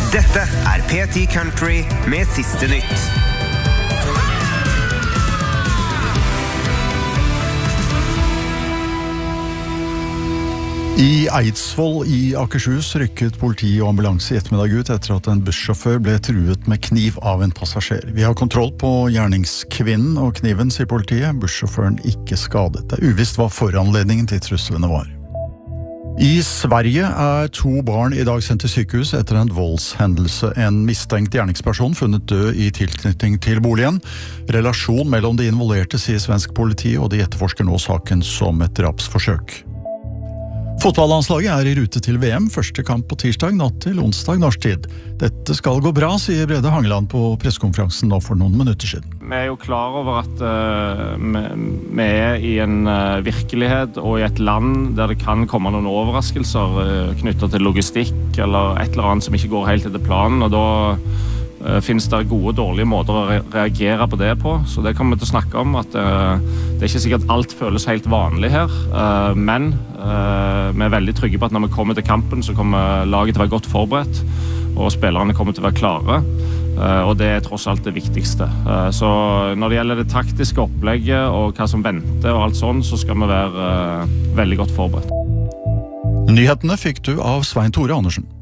Dette P10 Country med siste nytt. I Eidsvoll i Akershus rykket politi og ambulanse i ettermiddag ut etter at en bussjåfør ble truet med kniv av en passasjer. Vi har kontroll på gjerningskvinnen og kniven, sier politiet. Bussjåføren ikke skadet. Det uvisst hva foranledningen til truslene var. I Sverige 2 barn i dag sendt til sykehus etter en voldshendelse. En mistenkt gjerningsperson funnet død i tilknytning til boligen. Relasjon mellom de involverte, sier svensk politi, og de etterforsker nå saken som et drapsforsøk. Fotballandslaget i rute til VM, første kamp på tirsdag, natt til onsdag norsk tid. Dette skal gå bra, sier Brede Hangeland på pressekonferansen nå for noen minutter siden. Vi jo klar over at vi i en virkelighet og i et land der det kan komme noen overraskelser knyttet til logistikk eller et eller annet som ikke går helt etter planen, og da finnes det gode og dårlige måter å reagere på det på, så det kommer vi til å snakke om, at det ikke sikkert alt føles helt vanlig her, men vi veldig trygge på at når vi kommer til kampen, så kommer laget til å være godt forberedt, og spillerne kommer til å være klare, og det tross alt det viktigste. Så når det gjelder det taktiske opplegget og hva som venter og alt sånn, så skal vi være veldig godt forberedt. Nyhetene fikk du av Svein Tore Andersen.